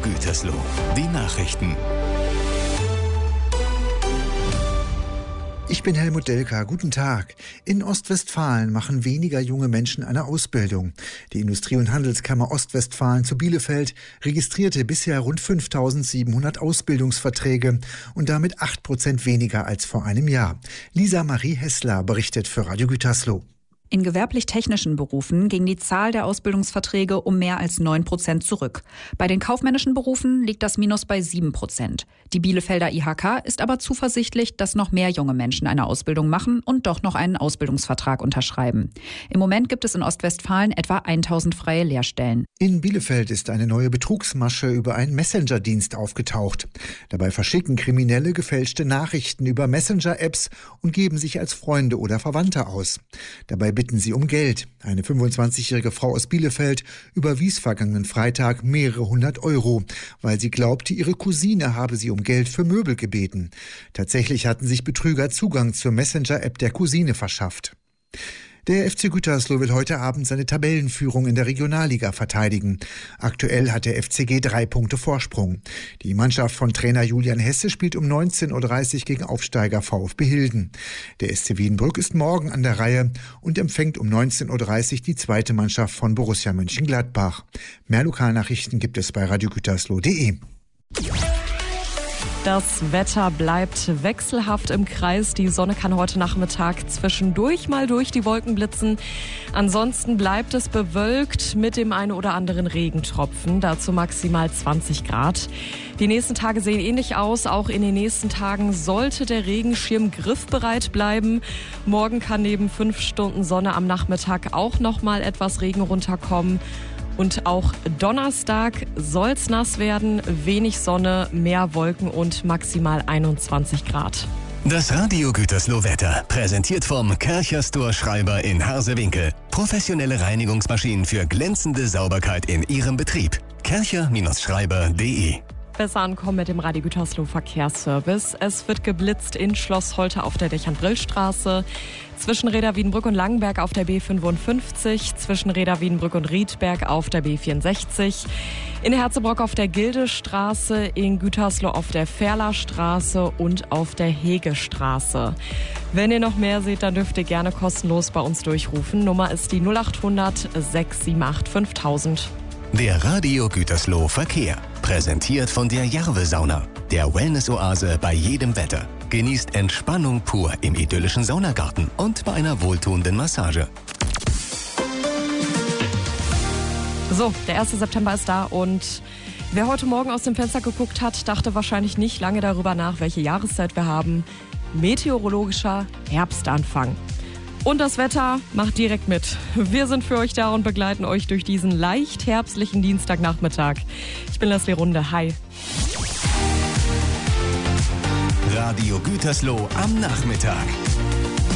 Gütersloh, die Nachrichten. Ich bin Helmut Delka. Guten Tag. In Ostwestfalen machen weniger junge Menschen eine Ausbildung. Die Industrie- und Handelskammer Ostwestfalen zu Bielefeld registrierte bisher rund 5.700 Ausbildungsverträge und damit 8% weniger als vor einem Jahr. Lisa Marie Hessler berichtet für Radio Gütersloh. In gewerblich-technischen Berufen ging die Zahl der Ausbildungsverträge um mehr als 9% zurück. Bei den kaufmännischen Berufen liegt das Minus bei 7%. Die Bielefelder IHK ist aber zuversichtlich, dass noch mehr junge Menschen eine Ausbildung machen und doch noch einen Ausbildungsvertrag unterschreiben. Im Moment gibt es in Ostwestfalen etwa 1.000 freie Lehrstellen. In Bielefeld ist eine neue Betrugsmasche über einen Messenger-Dienst aufgetaucht. Dabei verschicken Kriminelle gefälschte Nachrichten über Messenger-Apps und geben sich als Freunde oder Verwandte aus. Dabei bitten sie um Geld. Eine 25-jährige Frau aus Bielefeld überwies vergangenen Freitag mehrere hundert Euro, weil sie glaubte, ihre Cousine habe sie um Geld für Möbel gebeten. Tatsächlich hatten sich Betrüger Zugang zur Messenger-App der Cousine verschafft. Der FC Gütersloh will heute Abend seine Tabellenführung in der Regionalliga verteidigen. Aktuell hat der FCG 3 Punkte Vorsprung. Die Mannschaft von Trainer Julian Hesse spielt um 19.30 Uhr gegen Aufsteiger VfB Hilden. Der SC Wiedenbrück ist morgen an der Reihe und empfängt um 19.30 Uhr die zweite Mannschaft von Borussia Mönchengladbach. Mehr Lokalnachrichten gibt es bei radiogütersloh.de. Das Wetter bleibt wechselhaft im Kreis. Die Sonne kann heute Nachmittag zwischendurch mal durch die Wolken blitzen. Ansonsten bleibt es bewölkt mit dem einen oder anderen Regentropfen. Dazu maximal 20 Grad. Die nächsten Tage sehen ähnlich aus. Auch in den nächsten Tagen sollte der Regenschirm griffbereit bleiben. Morgen kann neben 5 Stunden Sonne am Nachmittag auch noch mal etwas Regen runterkommen. Und auch Donnerstag soll's nass werden, wenig Sonne, mehr Wolken und maximal 21 Grad. Das Radio Gütersloh Wetter, präsentiert vom Kärcher Store Schreiber in Harsewinkel. Professionelle Reinigungsmaschinen für glänzende Sauberkeit in Ihrem Betrieb. kärcher-schreiber.de. Besser ankommen mit dem Radio Gütersloh Verkehrsservice. Es wird geblitzt in Schloss Holte auf der Dächern-Brill-Straße, zwischen Reda Wiedenbrück und Langenberg auf der B55, zwischen Reda Wiedenbrück und Riedberg auf der B64, in Herzebrock auf der Gildestraße, in Gütersloh auf der Ferlerstraße und auf der Hegestraße. Wenn ihr noch mehr seht, dann dürft ihr gerne kostenlos bei uns durchrufen. Nummer ist die 0800 678 5000. Der Radio Gütersloh Verkehr. Präsentiert von der Jarve-Sauna, der Wellness-Oase bei jedem Wetter. Genießt Entspannung pur im idyllischen Saunagarten und bei einer wohltuenden Massage. So, der 1. September ist da und wer heute Morgen aus dem Fenster geguckt hat, dachte wahrscheinlich nicht lange darüber nach, welche Jahreszeit wir haben. Meteorologischer Herbstanfang. Und das Wetter macht direkt mit. Wir sind für euch da und begleiten euch durch diesen leicht herbstlichen Dienstagnachmittag. Ich bin Leslie Runde. Hi. Radio Gütersloh am Nachmittag.